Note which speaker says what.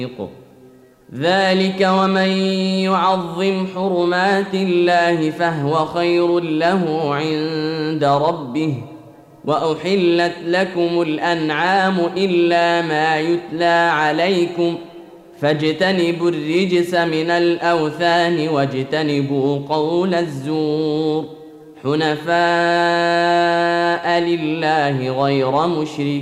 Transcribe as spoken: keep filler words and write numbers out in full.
Speaker 1: ذلك ومن يعظم حرمات الله فهو خير له عند ربه وأحلت لكم الأنعام إلا ما يتلى عليكم فاجتنبوا الرجس من الأوثان واجتنبوا قول الزور حنفاء لله غير مشركين